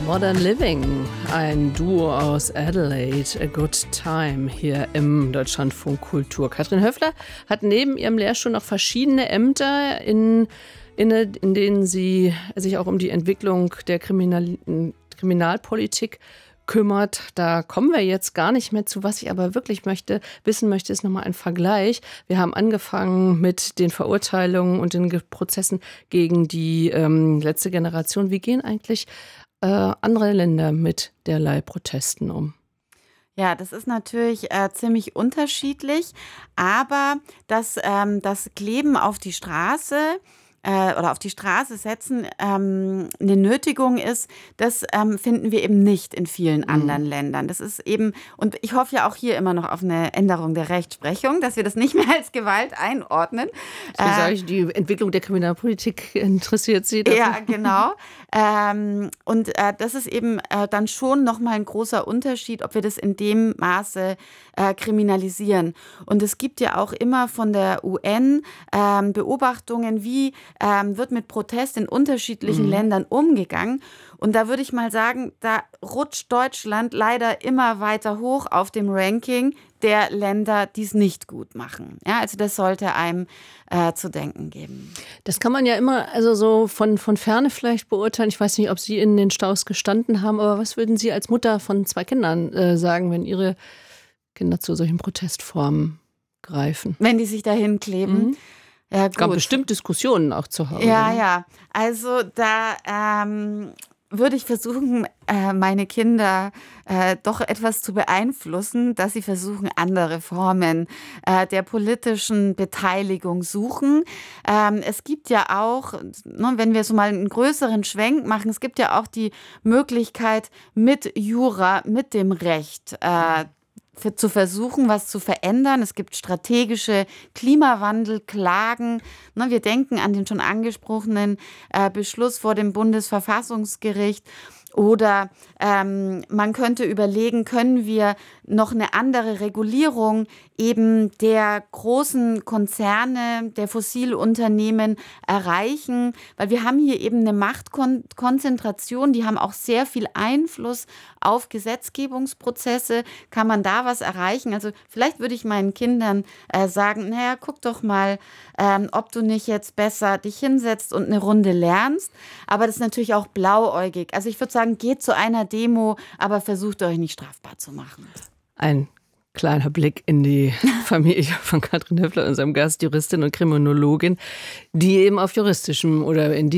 Modern Living, ein Duo aus Adelaide, A Good Time, hier im Deutschlandfunk Kultur. Katrin Höffler hat neben ihrem Lehrstuhl noch verschiedene Ämter, in denen sie sich auch um die Entwicklung der Kriminalpolitik kümmert. Da kommen wir jetzt gar nicht mehr zu. Was ich aber wirklich wissen möchte, ist nochmal ein Vergleich. Wir haben angefangen mit den Verurteilungen und den Prozessen gegen die letzte Generation. Wie gehen eigentlich andere Länder mit derlei Protesten um? Ja, das ist natürlich ziemlich unterschiedlich, aber das Kleben auf die Straße oder auf die Straße setzen eine Nötigung ist, das finden wir eben nicht in vielen anderen Ländern. Das ist eben, und ich hoffe ja auch hier immer noch auf eine Änderung der Rechtsprechung, dass wir das nicht mehr als Gewalt einordnen. Die Entwicklung der Kriminalpolitik interessiert Sie? Dafür? Ja, genau. Und das ist eben dann schon nochmal ein großer Unterschied, ob wir das in dem Maße kriminalisieren. Und es gibt ja auch immer von der UN Beobachtungen, wie wird mit Protest in unterschiedlichen Ländern umgegangen. Und da würde ich mal sagen, da rutscht Deutschland leider immer weiter hoch auf dem Ranking der Länder, die es nicht gut machen. Ja, also das sollte einem zu denken geben. Das kann man ja immer so von Ferne vielleicht beurteilen. Ich weiß nicht, ob Sie in den Staus gestanden haben, aber was würden Sie als Mutter von 2 Kindern sagen, wenn Ihre Kinder zu solchen Protestformen greifen? Wenn die sich dahin kleben? Ja, gut. Es gab bestimmt Diskussionen auch zu Hause. Ja. Also da würde ich versuchen, meine Kinder doch etwas zu beeinflussen, dass sie versuchen, andere Formen der politischen Beteiligung suchen. Es gibt ja auch, wenn wir so mal einen größeren Schwenk machen, es gibt ja auch die Möglichkeit, mit Jura, mit dem Recht zu versuchen, was zu verändern. Es gibt strategische Klimawandelklagen. Wir denken an den schon angesprochenen Beschluss vor dem Bundesverfassungsgericht. Oder man könnte überlegen, können wir noch eine andere Regulierung eben der großen Konzerne, der Fossilunternehmen erreichen? Weil wir haben hier eben eine Machtkonzentration, die haben auch sehr viel Einfluss auf Gesetzgebungsprozesse. Kann man da was erreichen? Also vielleicht würde ich meinen Kindern sagen, naja, guck doch mal, ob du nicht jetzt besser dich hinsetzt und eine Runde lernst. Aber das ist natürlich auch blauäugig. Also ich würde sagen, geht zu einer Demo, aber versucht euch nicht strafbar zu machen. Ein kleiner Blick in die Familie von Katrin Höffler, unserem Gast, Juristin und Kriminologin, die eben auf juristischem oder in